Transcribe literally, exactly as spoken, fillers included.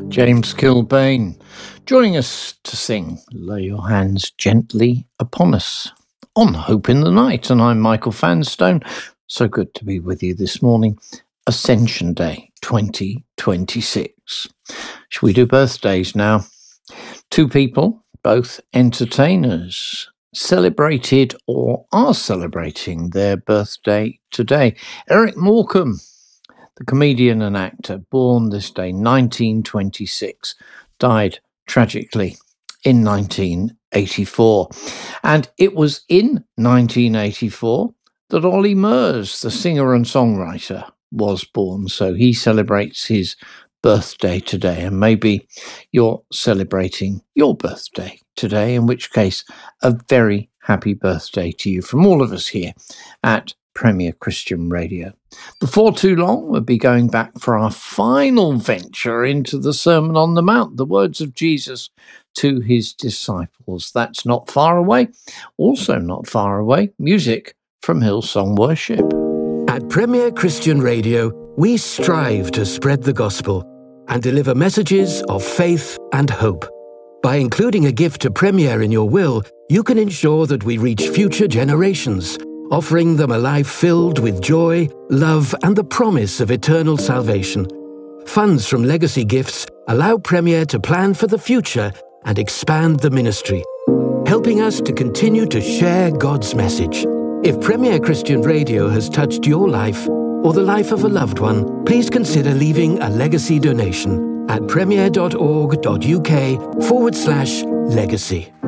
James Kilbane, joining us to sing Lay Your Hands Gently Upon Us on Hope in the Night. And I'm Michael Fanstone. So good to be with you this morning. Ascension Day twenty twenty-six. Shall we do birthdays now? Two people, both entertainers, celebrated or are celebrating their birthday today. Eric Morecambe, the comedian and actor, born this day, nineteen twenty-six, died tragically in nineteen eighty-four. And it was in nineteen eighty-four that Ollie Murs, the singer and songwriter, was born. So he celebrates his birthday today. And maybe you're celebrating your birthday today, in which case, a very happy birthday to you from all of us here at Premier Christian Radio. Before too long, we'll be going back for our final venture into the Sermon on the Mount, the words of Jesus to his disciples. That's not far away. Also not far away, music from Hillsong Worship. At Premier Christian Radio, we strive to spread the gospel and deliver messages of faith and hope. By including a gift to Premier in your will, you can ensure that we reach future generations, offering them a life filled with joy, love, and the promise of eternal salvation. Funds from legacy gifts allow Premier to plan for the future and expand the ministry, helping us to continue to share God's message. If Premier Christian Radio has touched your life or the life of a loved one, please consider leaving a legacy donation at premier.org.uk forward slash legacy.